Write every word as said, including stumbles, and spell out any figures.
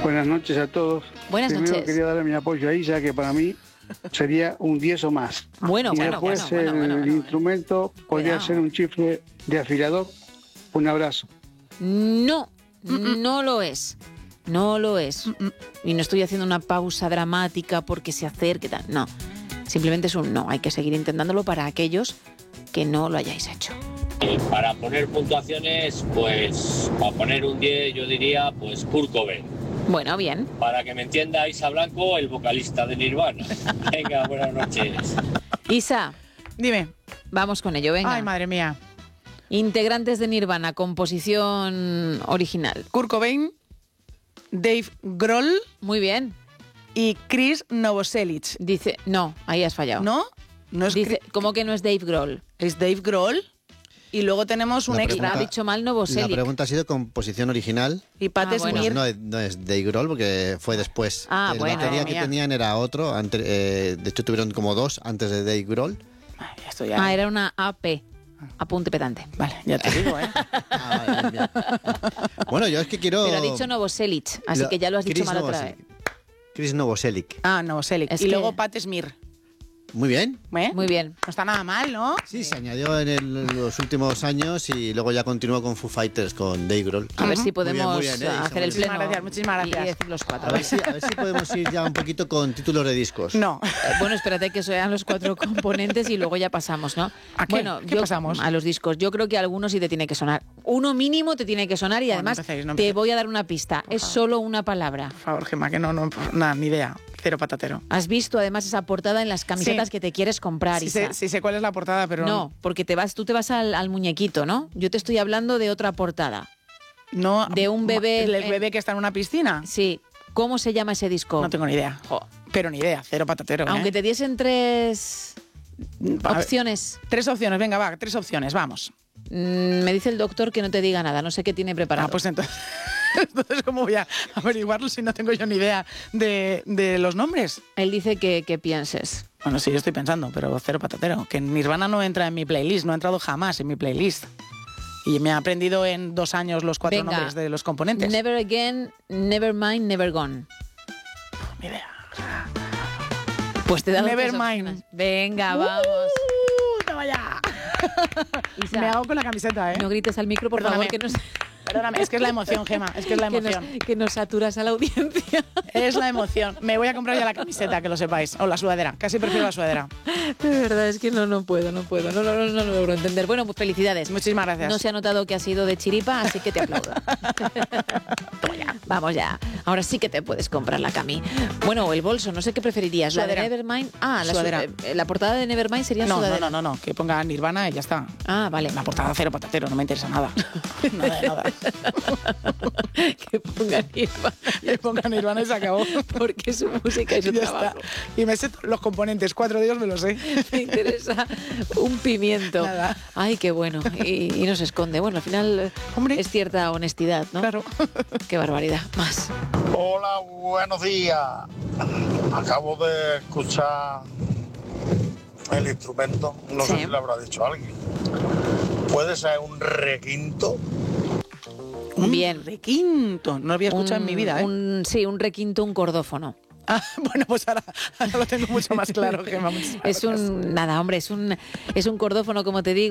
Buenas noches a todos. Buenas Primero noches. quería darle mi apoyo a Isa, que para mí sería un diez o más. Bueno, y bueno, después bueno, bueno, el bueno, bueno. instrumento podría Cuidado. ser un chifle de afilador. Un abrazo. No, no lo es. No lo es. Y no estoy haciendo una pausa dramática porque se acerque. Tal. No. Simplemente es un no. Hay que seguir intentándolo para aquellos que no lo hayáis hecho. Eh, para poner puntuaciones, pues para poner un diez yo diría pues Kurt Cobain. Bueno, bien. Para que me entienda Isa Blanco, el vocalista de Nirvana. Venga, buenas noches. Isa, Dime. vamos con ello, venga. Ay, madre mía. Integrantes de Nirvana, composición original. Kurt Cobain, Dave Grohl Muy bien. y Chris Novoselic. Dice, no, ahí has fallado. ¿No? No es, Dice, Chris- ¿cómo que no es Dave Grohl? es Dave Grohl. Y luego tenemos un La extra. Ha pregunta- dicho mal La Novoselic. pregunta ha sido composición original. Y Pat Ah, bueno. Pues Smear. no, es- no es Dave Grohl porque fue después. Ah, El bueno. batería Madre que mía. tenían era otro. ante- eh, de hecho, tuvieron como dos antes de Dave Grohl. Ay, esto ya... Ah, era una A P. Apunte pedante. Vale, ya te digo, ¿eh? Ah, vale, bien. Bueno, yo es que quiero... Pero ha dicho Novoselic, así Lo- que ya lo has dicho Chris mal otra vez. Novoselic. Chris Novoselic. Ah, Novoselic. Es y que- luego Pat Smear. Muy bien. ¿Eh? Muy bien. No está nada mal, ¿no? Sí, se añadió en el- los últimos años y luego ya continuó con Foo Fighters, con Dave Grohl. A ver si Muy podemos bien, muy bien, ¿eh? hacer el Muchísimas pleno. gracias, muchísimas y- gracias. Y decir los cuatro. A ver, si, a ver si podemos ir ya un poquito con títulos de discos. No. Eh, Bueno, espérate que sean los cuatro componentes y luego ya pasamos, ¿no? ¿A qué? Bueno, ¿Qué yo- pasamos? A los discos. Yo creo que a algunos sí te tiene que sonar. Uno mínimo te tiene que sonar y No, no además empecéis, no te empecéis. voy a dar una pista. Es solo una palabra. Por favor, Gemma, que no, no, nada, ni idea. Cero patatero. Has visto además esa portada en las camisetas Sí. que te quieres comprar, Sí Isa. sé, sí sé cuál es la portada, pero No, porque te vas, tú te vas al, al muñequito, ¿no? Yo te estoy hablando de otra portada. no de un bebé El en- bebé que está en una piscina. Sí. ¿Cómo se llama ese disco? No tengo ni idea. Jo. Pero ni idea, cero patatero. ¿eh? Aunque te diesen tres A ver, opciones, Tres opciones, venga, va, tres opciones, vamos. mm, me dice el doctor que no te diga nada, no sé qué tiene preparado. Ah, pues entonces, entonces, ¿cómo voy a averiguarlo si no tengo yo ni idea de, de los nombres? Él dice que, que pienses. Bueno, sí, yo estoy pensando, pero cero patatero. Que Nirvana no entra en mi playlist, no ha entrado jamás en mi playlist. Y me ha aprendido en dos años los cuatro Venga. nombres de los componentes. Never Again, Never Mind, Never Gone. Ni idea. Pues te da dos Nevermind. opciones. Venga, vamos. ¡Uh, toma ya! Isa, Me hago con la camiseta, ¿eh? no grites al micro, por Perdóname. favor, que nos, Perdóname, es que es la emoción, Gema, es que es la que nos- emoción. que nos saturas a la audiencia. Es la emoción. Me voy a comprar ya la camiseta, que lo sepáis. O la sudadera. Casi prefiero la sudadera. De verdad, es que no, no puedo, no puedo. No, no, no, no, no logro entender. Bueno, pues felicidades. Muchísimas gracias. No se ha notado que ha sido de chiripa, así que te aplaudo. Vamos ya. Ahora sí que te puedes comprar la cami. Bueno, o el bolso, no sé qué preferirías. La de Sudadera. Nevermind. Ah, la, Sudadera. su- eh, la portada de Nevermind sería No, no, sudadera. no, no, no. Que ponga Nirvana y ya está. Ah, vale. La portada cero patatero, no me interesa nada. Nada de nada. Que pongan Nirvana. Que ponga Nirvana y se acabó. Porque su música y su Ya trabajo. está. Y me sé los componentes, cuatro de ellos me los sé. Me interesa un pimiento. Nada. Ay, qué bueno. Y, y no se esconde. Bueno, al final eh, Hombre. es cierta honestidad, ¿no? Claro. Qué barbaridad. Más. Hola, buenos días. Acabo de escuchar el instrumento, no Sí. sé si lo habrá dicho alguien. ¿Puede ser un requinto? Un Bien. requinto. No lo había escuchado en mi vida, ¿eh? un- sí, un requinto, un cordófono. Ah, bueno, pues ahora, ahora lo tengo mucho más claro, Gemma. Muchísimas Es gracias. un, nada, hombre, es un, es un cordófono, como te digo.